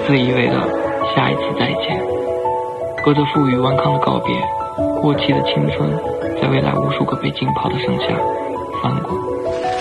此意味着下一次再见。隔着负隅顽抗的告别，过期的青春在未来无数个被浸泡的盛夏翻滚。